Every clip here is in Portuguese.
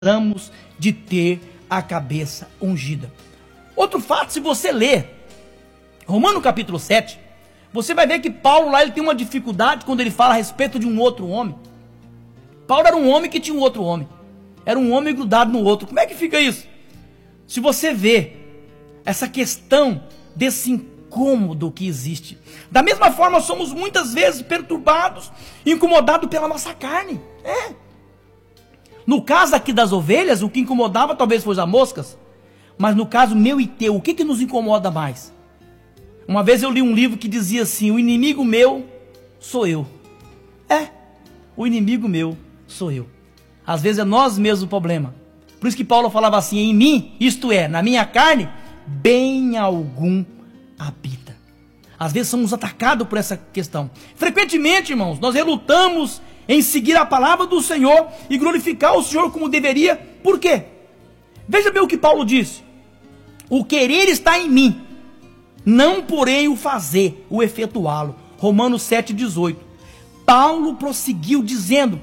precisamos de ter a cabeça ungida. Outro fato, se você ler Romanos capítulo 7, você vai ver que Paulo lá ele tem uma dificuldade quando ele fala a respeito de um outro homem. Paulo era um homem que tinha um outro homem. Era um homem grudado no outro. Como é que fica isso? Se você vê essa questão desse incômodo que existe. Da mesma forma, somos muitas vezes perturbados, incomodados pela nossa carne. No caso aqui das ovelhas, o que incomodava talvez fosse as moscas. Mas no caso meu e teu, o que nos incomoda mais? Uma vez eu li um livro que dizia assim: o inimigo meu sou eu. O inimigo meu sou eu. Às vezes é nós mesmos o problema. Por isso que Paulo falava assim: em mim, isto é, na minha carne, bem algum habita. Às vezes somos atacados por essa questão. Frequentemente, irmãos, nós relutamos em seguir a palavra do Senhor e glorificar o Senhor como deveria. Por quê? Veja bem o que Paulo disse: o querer está em mim, não porém o fazer, o efetuá-lo. Romanos 7,18. Paulo prosseguiu dizendo: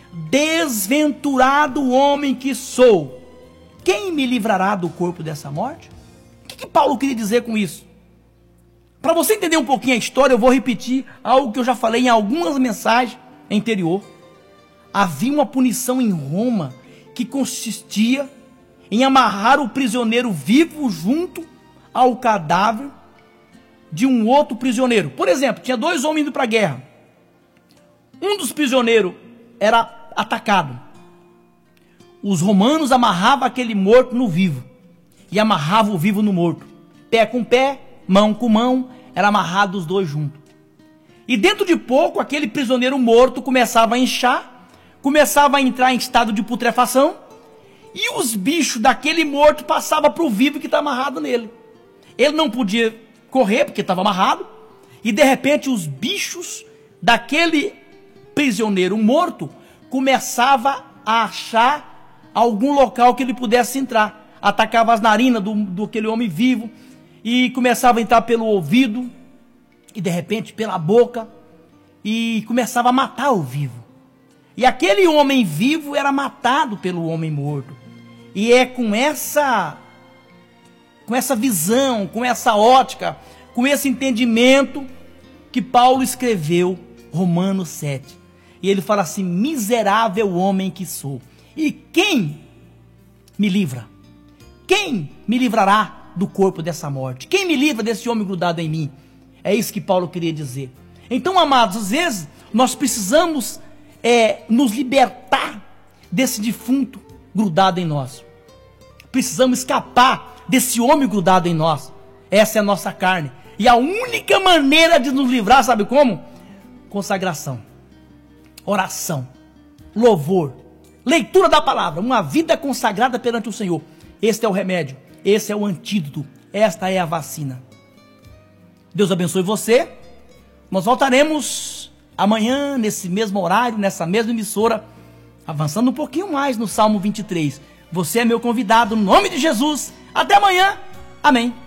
desventurado homem que sou, quem me livrará do corpo dessa morte? O que Paulo queria dizer com isso? Para você entender um pouquinho a história, eu vou repetir algo que eu já falei em algumas mensagens anterior. Havia uma punição em Roma que consistia em amarrar o prisioneiro vivo junto ao cadáver de um outro prisioneiro. Por exemplo, tinha dois homens indo para a guerra. Um dos prisioneiros era atacado. Os romanos amarravam aquele morto no vivo e amarravam o vivo no morto. Pé com pé, mão com mão, era amarrado os dois juntos. E dentro de pouco, aquele prisioneiro morto começava a inchar, começava a entrar em estado de putrefação, e os bichos daquele morto passavam para o vivo que está amarrado nele. Ele não podia correr porque estava amarrado, e de repente os bichos daquele prisioneiro morto começavam a achar algum local que ele pudesse entrar. Atacava as narinas do aquele homem vivo, e começava a entrar pelo ouvido, e de repente pela boca, e começava a matar o vivo. E aquele homem vivo era matado pelo homem morto. E é com essa visão, com essa ótica, com esse entendimento que Paulo escreveu Romanos 7. E ele fala assim: miserável homem que sou, e quem me livra? Quem me livrará do corpo dessa morte? Quem me livra desse homem grudado em mim? É isso que Paulo queria dizer. Então, amados, às vezes nós precisamos nos libertar desse defunto grudado em nós. Precisamos escapar desse homem grudado em nós. Essa é a nossa carne. E a única maneira de nos livrar, sabe como? Consagração, oração, louvor, leitura da palavra, uma vida consagrada perante o Senhor. Este é o remédio, esse é o antídoto, esta é a vacina. Deus abençoe você. Nós voltaremos amanhã, nesse mesmo horário, nessa mesma emissora, avançando um pouquinho mais no Salmo 23. Você é meu convidado, no nome de Jesus. Até amanhã. Amém.